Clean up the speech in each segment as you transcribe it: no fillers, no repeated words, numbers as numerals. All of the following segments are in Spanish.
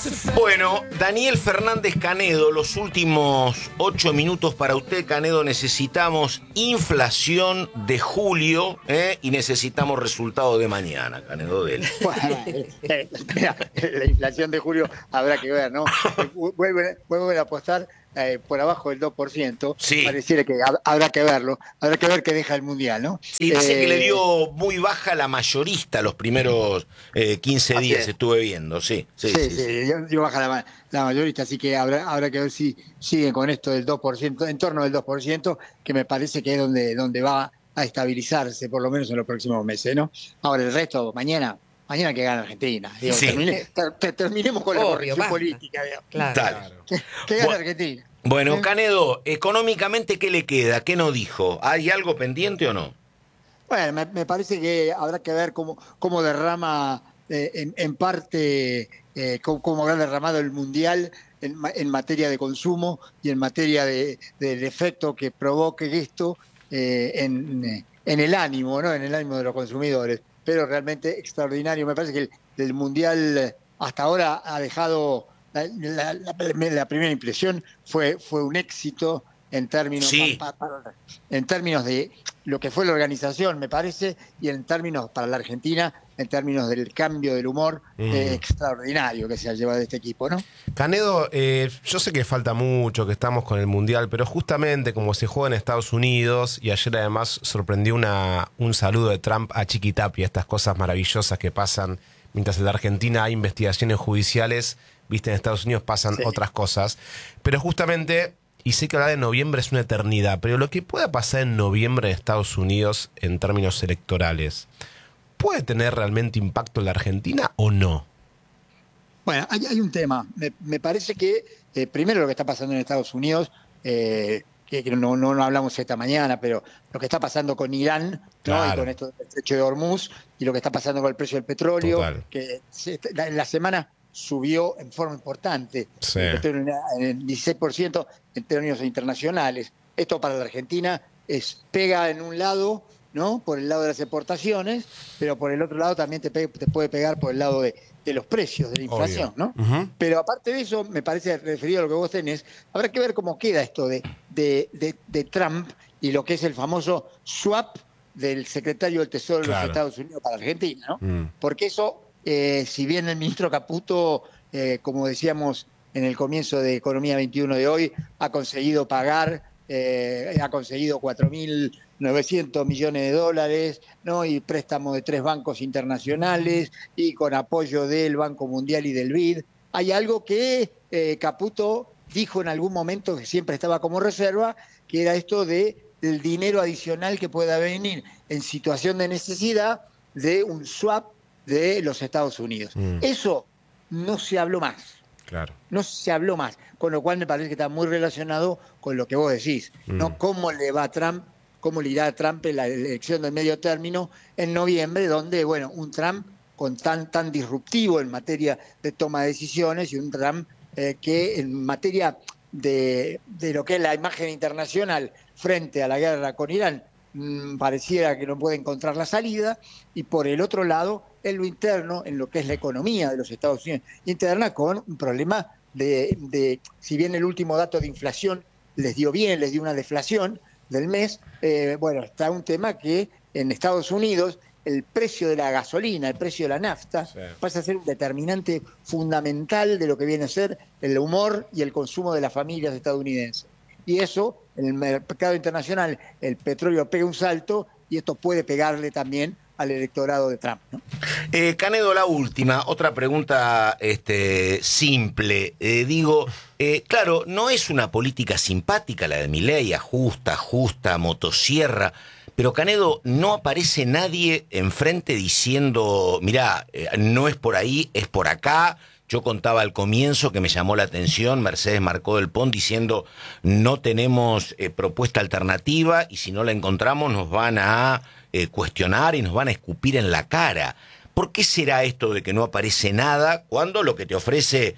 Bueno, Daniel Fernández Canedo, los últimos 8 minutos para usted, Canedo. Necesitamos inflación de julio y necesitamos resultado de mañana, Canedo de él. Bueno, mira, la inflación de julio habrá que ver, ¿no? Vuelven a apostar por abajo del 2%. Sí. Pareciera que habrá que verlo. Habrá que ver qué deja el Mundial, ¿no? Sí, dice que le dio muy baja la mayorista los primeros 15 días, estuve viendo, sí. Dio baja la mayorista, así que habrá que ver si siguen con esto del 2%, en torno del 2%, que me parece que es donde va a estabilizarse, por lo menos en los próximos meses, ¿no? Ahora, el resto, mañana que gana Argentina. Digo, Sí. terminemos con la corrección política. Claro. Que gana Argentina. Bueno, Canedo, económicamente, ¿qué le queda? ¿Qué nos dijo? ¿Hay algo pendiente o no? Bueno, me parece que habrá que ver cómo derrama en parte, cómo habrá derramado el Mundial en materia de consumo y en materia del efecto que provoque esto en el ánimo, ¿no? En el ánimo de los consumidores. Pero realmente extraordinario. Me parece que el Mundial hasta ahora ha dejado... La primera impresión fue un éxito en términos, sí. En términos de lo que fue la organización, me parece, y en términos para la Argentina, en términos del cambio del humor extraordinario que se ha llevado de este equipo, ¿no? Canedo, yo sé que falta mucho, que estamos con el Mundial, pero justamente como se juega en Estados Unidos, y ayer además sorprendió un saludo de Trump a Chiquitapia, estas cosas maravillosas que pasan mientras en la Argentina hay investigaciones judiciales, viste, en Estados Unidos pasan otras cosas, pero justamente... Y sé que hablar de noviembre es una eternidad, pero lo que pueda pasar en noviembre en Estados Unidos en términos electorales, ¿puede tener realmente impacto en la Argentina o no? Bueno, hay un tema. Me parece que, primero, lo que está pasando en Estados Unidos, que no hablamos esta mañana, pero lo que está pasando con Irán, claro, ¿no? Y con esto del estrecho de Hormuz, y lo que está pasando con el precio del petróleo, total, que en la semana subió en forma importante, sí, en el 16% en términos internacionales. Esto para la Argentina pega en un lado, ¿no? Por el lado de las exportaciones, pero por el otro lado también te puede pegar por el lado de los precios, de la inflación, ¿no? Pero aparte de eso, me parece, referido a lo que vos tenés, habrá que ver cómo queda esto de Trump y lo que es el famoso swap del secretario del Tesoro de los Estados Unidos para Argentina, ¿no? Porque eso... si bien el ministro Caputo, como decíamos en el comienzo de Economía 21 de hoy, ha conseguido pagar, ha conseguido 4.900 millones de dólares, ¿no? Y préstamo de 3 bancos internacionales y con apoyo del Banco Mundial y del BID. Hay algo que Caputo dijo en algún momento que siempre estaba como reserva, que era esto del dinero adicional que pueda venir en situación de necesidad de un swap de los Estados Unidos. Eso no se habló más. Claro. No se habló más. Con lo cual me parece que está muy relacionado con lo que vos decís, ¿no? ¿Cómo le va a Trump, cómo le irá a Trump en la elección del medio término en noviembre, donde, bueno, un Trump con tan disruptivo en materia de toma de decisiones y un Trump que en materia de lo que es la imagen internacional frente a la guerra con Irán, pareciera que no puede encontrar la salida, y por el otro lado, en lo interno, en lo que es la economía de los Estados Unidos interna, con un problema si bien el último dato de inflación les dio bien, les dio una deflación del mes, bueno, está un tema que en Estados Unidos el precio de la gasolina, el precio de la nafta, pasa a ser un determinante fundamental de lo que viene a ser el humor y el consumo de las familias estadounidenses. Y eso, en el mercado internacional, el petróleo pega un salto y esto puede pegarle también al electorado de Trump, ¿no? Canedo, la última, otra pregunta simple. Claro, no es una política simpática la de Milei, justa, motosierra, pero Canedo, no aparece nadie enfrente diciendo, mirá, no es por ahí, es por acá. Yo contaba al comienzo que me llamó la atención Mercedes Marcó del Pont diciendo no tenemos propuesta alternativa y si no la encontramos nos van a cuestionar y nos van a escupir en la cara. ¿Por qué será esto de que no aparece nada cuando lo que te ofrece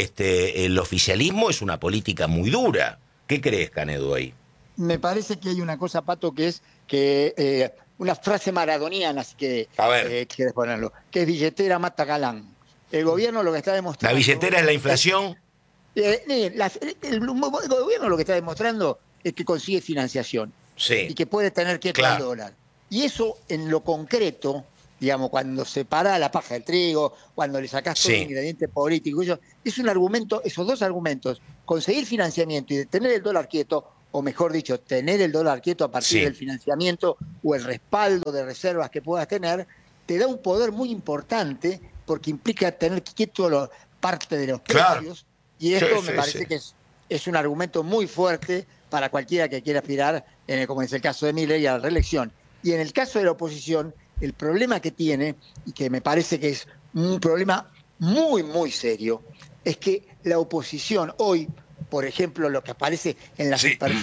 el oficialismo es una política muy dura? ¿Qué crees, Canedo, ahí? Me parece que hay una cosa, Pato, que es una frase maradoniana, si querés ponerlo, que es billetera mata galán. El gobierno lo que está demostrando... La billetera es la inflación. El gobierno lo que está demostrando es que consigue financiación Sí. y que puede tener quieto Claro. al dólar. Y eso en lo concreto, digamos, cuando separa la paja del trigo, cuando le sacás todo Sí. el ingrediente político, eso, es un argumento, esos dos argumentos, conseguir financiamiento y detener el dólar quieto, o mejor dicho, tener el dólar quieto a partir Sí. del financiamiento o el respaldo de reservas que puedas tener, te da un poder muy importante porque implica tener quieto parte de los Claro. precios. Y esto Sí, me sí, parece sí. que es un argumento muy fuerte para cualquiera que quiera aspirar, como es el caso de Milei, a la reelección. Y en el caso de la oposición, el problema que tiene, y que me parece que es un problema muy, muy serio, es que la oposición hoy, por ejemplo, lo que aparece en las Sí.